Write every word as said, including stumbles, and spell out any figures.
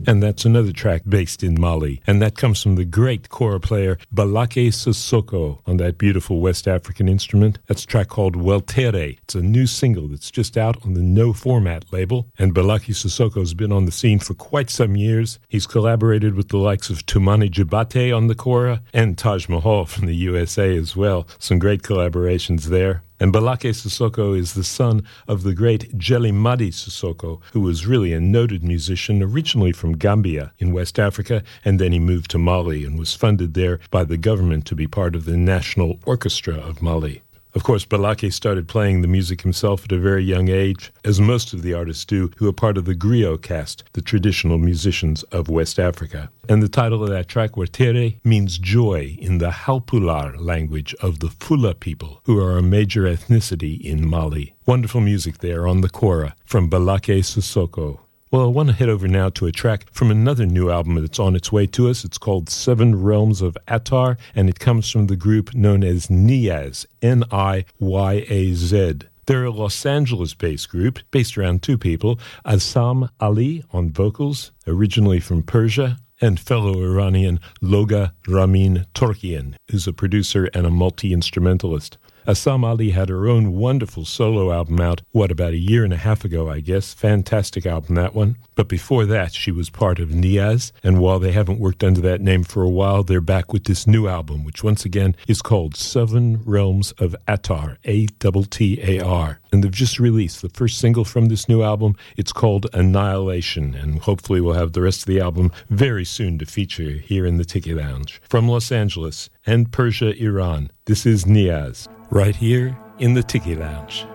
And that's another track based in Mali. And that comes from the great kora player Balake Sissoko on that beautiful West African instrument. That's a track called Weltere. It's a new single that's just out on the No Format label. And Balake Sissoko's been on the scene for quite some years. He's collaborated with the likes of Tumani Jabate on the kora and Taj Mahal from the U S A as well. Some great collaborations there. And Balake Sissoko is the son of the great Jelly Madi Sissoko, who was really a noted musician originally from Gambia in West Africa, and then he moved to Mali and was funded there by the government to be part of the National Orchestra of Mali. Of course, Balake started playing the music himself at a very young age, as most of the artists do who are part of the griot caste, the traditional musicians of West Africa. And the title of that track, Weltere, means joy in the Halpular language of the Fula people, who are a major ethnicity in Mali. Wonderful music there on the kora from Balake Sissoko. Well, I want to head over now to a track from another new album that's on its way to us. It's called Seven Realms of Attar, and it comes from the group known as Niyaz, N I Y A Z. They're a Los Angeles-based group, based around two people, Assam Ali on vocals, originally from Persia, and fellow Iranian Loga Ramin Torkian, who's a producer and a multi-instrumentalist. Assam Ali had her own wonderful solo album out, what, about a year and a half ago, I guess. Fantastic album, that one. But before that, she was part of Niyaz, and while they haven't worked under that name for a while, they're back with this new album, which once again is called Seven Realms of Attar, A T T A R. And they've just released the first single from this new album. It's called Annihilation, and hopefully we'll have the rest of the album very soon to feature here in the Tiki Lounge. From Los Angeles and Persia, Iran, this is Niyaz, right here in the Tiki Lounge.